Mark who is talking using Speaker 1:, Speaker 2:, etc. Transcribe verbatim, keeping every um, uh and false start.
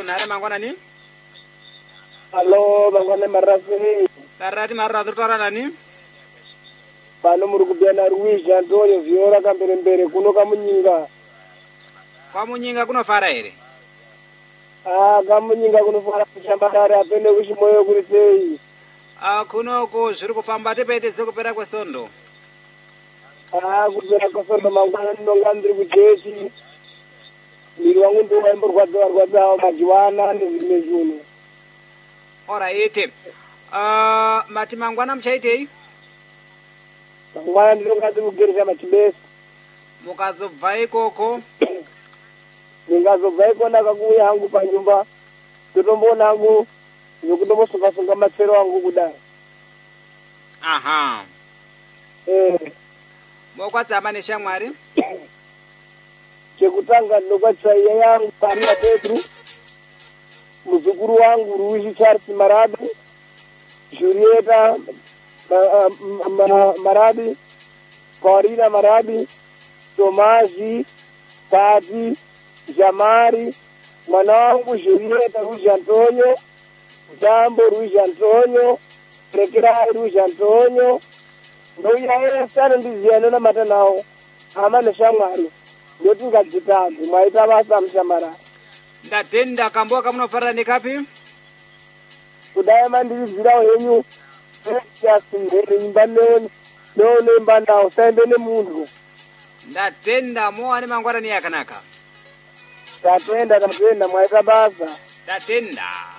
Speaker 1: nare mangwana ni?
Speaker 2: Halo, mangwana marasi.
Speaker 1: Tarati marra tutora nani?
Speaker 2: Pano muri kubena Ruija Antonio Viora kambere mbere kuno kamunyinga.
Speaker 1: Kwa munyinga kuno fara ere?
Speaker 2: Ah, kamunyinga kuno fara kushambara apende kushimoyo kuri sei.
Speaker 1: Ah, kuno ko zviri kufamba tipedze kupera kwesondo.
Speaker 2: Ah, kupera kwesondo mangwana ndinonga ndiri kujeshi. Ndiri wangu ndo waimborwadza warwadza majiwana nezvimwe zvinhu.
Speaker 1: Alright. Ah, mati mangwana muchaitei?
Speaker 2: Mangwana ndinonga ndiri kugeresa machibesa.
Speaker 1: Mukazobva ikoko?
Speaker 2: Ndingazobva ikona kakuuya hangu panyumba. Totomboona hangu ndokutombosunga-sunga matsero angu kudai.
Speaker 1: Aha.
Speaker 2: Eh.
Speaker 1: Mokwadzama neshamwari?
Speaker 2: Chekutanga ndokwatsaiya yangu Maria Petru, muzukuru wangu Ruishi Charles Maradi, Julieta ma, ma, ma, Maradi, Paulina Maradi, Tomaji, Tati, Jamari, mwana wangu Julieta Ruishi Antonio, Jambo Ruishi Antonio, Rekirai Ruishi Antonio, ndoya esana ndiziyana namata nawo, ama neshamwari. Ndoti ngadzitadzi mwaita basa mshamara.
Speaker 1: Ndatenda kamboa kamunofarira nekapi?
Speaker 2: Kudai mandizirawo henyu yasindere imba nene nonemba ndawo saende nemunhu.
Speaker 1: Ndatenda moane mangwarani yakanaka.
Speaker 2: Tatenda tatenda mwaita basa.
Speaker 1: Ndatenda.